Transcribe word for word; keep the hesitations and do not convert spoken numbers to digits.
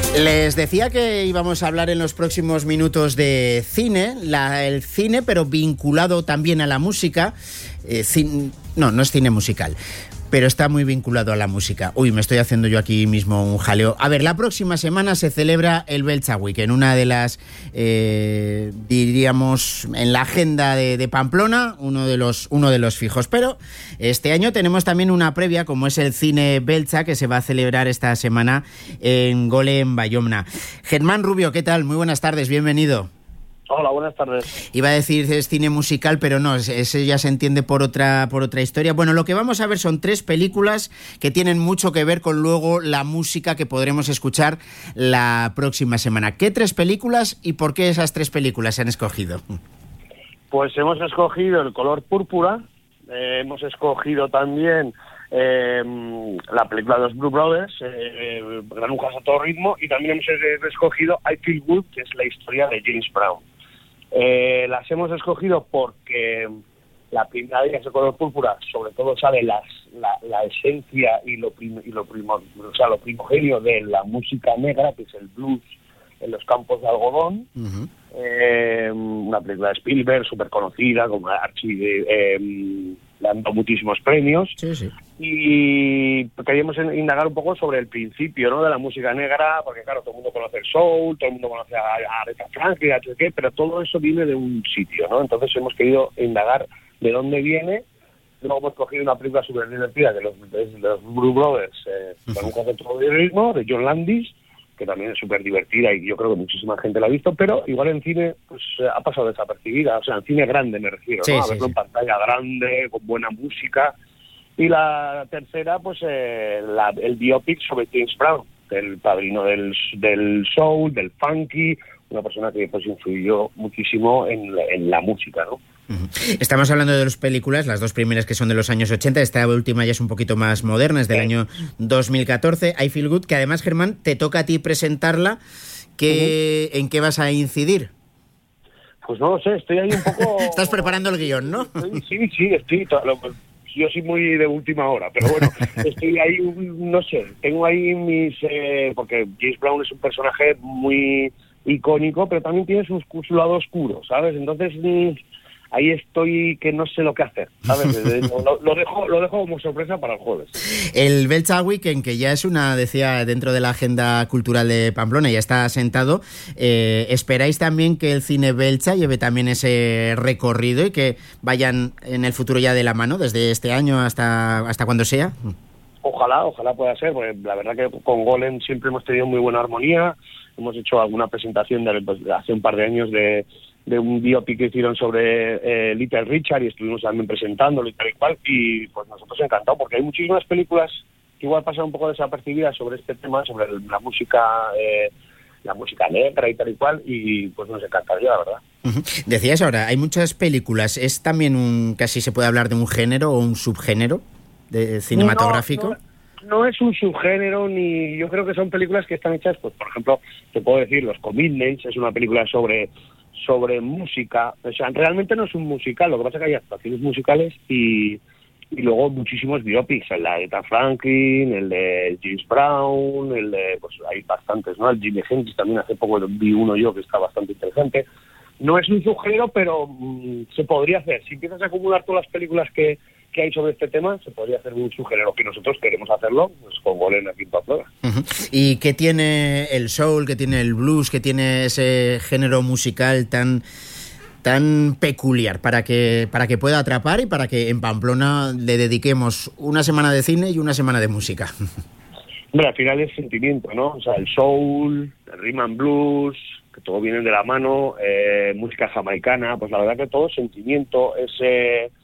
Les decía que íbamos a hablar en los próximos minutos de cine, la, el cine, pero vinculado también a la música. Eh, cin, no, no es cine musical, pero está muy vinculado a la música. Uy, me estoy haciendo yo aquí mismo un jaleo. A ver, la próxima semana se celebra el Beltza Week, en una de las, eh, diríamos, en la agenda de, de Pamplona, uno de los uno de los fijos. Pero este año tenemos también una previa, como es el Cine Beltza, que se va a celebrar esta semana en Gole, en Bayona. Germán Rubio, ¿qué tal? Muy buenas tardes, bienvenido. Hola, buenas tardes. Iba a decir es cine musical, pero no, ese ya se entiende por otra por otra historia. Bueno, lo que vamos a ver son tres películas que tienen mucho que ver con luego la música que podremos escuchar la próxima semana. ¿Qué tres películas y por qué esas tres películas se han escogido? Pues hemos escogido El color púrpura, eh, hemos escogido también eh, la película de los Blues Brothers, eh, Granujas a todo ritmo, y también hemos escogido I Feel Good, que es la historia de James Brown. Eh, las hemos escogido porque la primera de ellas, El color púrpura, sobre todo sale las, la, la esencia y lo, prim, y lo, primo, o sea, lo primogenio de la música negra, que es el blues en los campos de algodón. Uh-huh. Eh, una película de Spielberg, súper conocida, como Archie, eh, le han dado muchísimos premios. Sí, sí. Y queríamos indagar un poco sobre el principio, ¿no?, de la música negra, porque claro, todo el mundo conoce el soul, todo el mundo conoce a, a Aretha Franklin, a qué, pero todo eso viene de un sitio, ¿no? Entonces hemos querido indagar de dónde viene. Luego hemos cogido una película súper divertida de los, de los Blues Brothers, eh, con un concepto de ritmo, de John Landis, que también es súper divertida y yo creo que muchísima gente la ha visto, pero igual en cine pues ha pasado desapercibida, o sea, en cine grande me refiero, sí, ¿no? A sí, verlo sí. En pantalla grande, con buena música. Y la tercera, pues eh, la, el biopic sobre James Brown, el padrino del, del soul, del funky, una persona que pues influyó muchísimo en, en la música, ¿no? Estamos hablando de dos películas, las dos primeras que son de los años ochenta, esta última ya es un poquito más moderna, es del sí. año dos mil catorce, I Feel Good, que además, Germán, te toca a ti presentarla. ¿Qué, uh-huh. ¿En qué vas a incidir? Pues no lo sé, estoy ahí un poco... Estás preparando el guión, ¿no? Estoy, sí, sí, estoy... Yo soy muy de última hora, pero bueno, estoy ahí, no sé, tengo ahí mis... Eh, porque James Brown es un personaje muy icónico, pero también tiene su, su lado oscuro, ¿sabes? Entonces... Mmm, ahí estoy que no sé lo que hacer, ¿sabes? lo, lo, dejo, lo dejo como sorpresa para el jueves. El Beltza Weekend, que ya es una, decía, dentro de la agenda cultural de Pamplona, ya está asentado. Eh, ¿Esperáis también que el cine Beltza lleve también ese recorrido y que vayan en el futuro ya de la mano, desde este año hasta, hasta cuando sea? Ojalá, ojalá pueda ser, porque la verdad que con Golem siempre hemos tenido muy buena armonía. Hemos hecho alguna presentación de, pues, hace un par de años de... de un biopic que hicieron sobre eh, Little Richard y estuvimos también presentándolo y tal y cual, y pues nosotros encantados, porque hay muchísimas películas que igual pasan un poco desapercibidas sobre este tema, sobre el, la música eh, la música negra y tal y cual, y pues nos encantaría, la verdad. Uh-huh. Decías ahora, hay muchas películas, ¿es también un, casi se puede hablar de un género o un subgénero de cinematográfico? No, no, no es un subgénero, ni yo creo que son películas que están hechas, pues por ejemplo, te puedo decir, Los Commitments es una película sobre sobre música, o sea, realmente no es un musical, lo que pasa es que hay actuaciones musicales y, y luego muchísimos biopics, el de Aretha Franklin, el de James Brown, el de, pues hay bastantes, ¿no? El Jimi Hendrix también hace poco vi uno yo que está bastante interesante. No es un subgénero, pero mmm, se podría hacer. Si empiezas a acumular todas las películas que, que hay sobre este tema, se podría hacer un subgénero, que nosotros queremos hacerlo, pues con Golem aquí en Pamplona. Uh-huh. ¿Y qué tiene el soul, qué tiene el blues, qué tiene ese género musical tan tan peculiar para que para que pueda atrapar y para que en Pamplona le dediquemos una semana de cine y una semana de música? Hombre, al final es sentimiento, ¿no? O sea, el soul, el rhythm and blues, que todo viene de la mano, eh, música jamaicana, pues la verdad que todo es sentimiento, es... Eh,